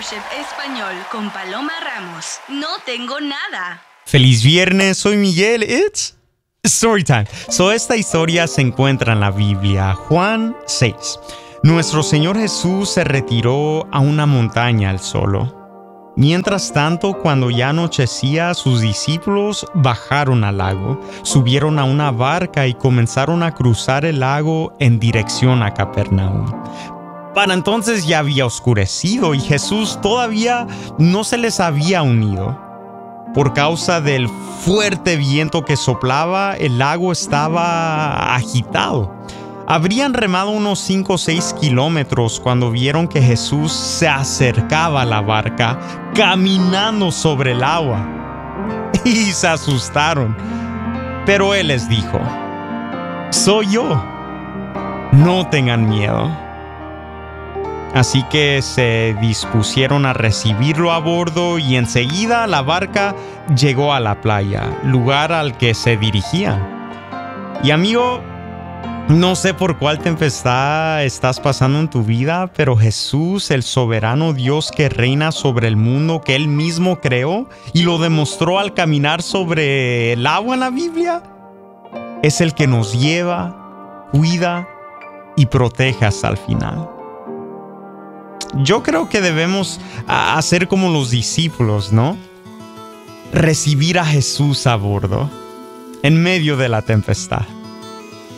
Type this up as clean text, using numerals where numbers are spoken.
Chef Español con Paloma Ramos. No tengo nada. Feliz viernes, soy Miguel. It's Storytime. Esta historia se encuentra en la Biblia, Juan 6. Nuestro Señor Jesús se retiró a una montaña él solo. Mientras tanto, cuando ya anochecía, sus discípulos bajaron al lago, subieron a una barca y comenzaron a cruzar el lago en dirección a Capernaum. Para entonces ya había oscurecido y Jesús todavía no se les había unido. Por causa del fuerte viento que soplaba, el lago estaba agitado. Habrían remado unos 5 o 6 kilómetros cuando vieron que Jesús se acercaba a la barca caminando sobre el agua. Y se asustaron. Pero Él les dijo: «Soy yo. No tengan miedo». Así que se dispusieron a recibirlo a bordo y enseguida la barca llegó a la playa, lugar al que se dirigían. Y amigo, no sé por cuál tempestad estás pasando en tu vida, pero Jesús, el soberano Dios que reina sobre el mundo que Él mismo creó y lo demostró al caminar sobre el agua en la Biblia, es el que nos lleva, cuida y protege hasta el final. Yo creo que debemos hacer como los discípulos, ¿no? Recibir a Jesús a bordo, en medio de la tempestad.